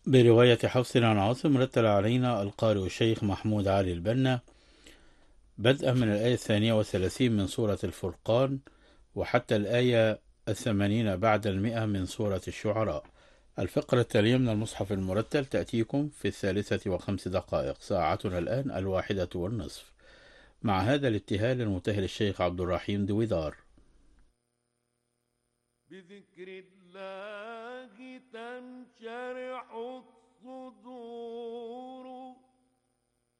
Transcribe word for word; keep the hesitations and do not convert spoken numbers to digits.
برواية حفص عن عاصم. رتل علينا القارئ الشيخ محمود علي البنا بدءا من الآية الثانية والثلاثين من سورة الفرقان وحتى الآية الثمانين بعد المئة من سورة الشعراء. الفقرة التالية من المصحف المرتل تأتيكم في الثالثة وخمس دقائق. ساعتنا الآن الواحدة والنصف. مع هذا الابتهال المبتهل الشيخ عبد الرحيم دويدار. بذكر الله تنشرح الصدور